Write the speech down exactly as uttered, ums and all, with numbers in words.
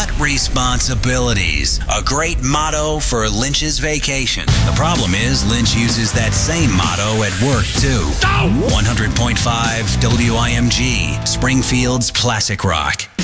but responsibilities. A great motto for Lynch's vacation. The problem is Lynch uses that same motto at work, too. one hundred point five W I M G, Springfield's Classic Rock.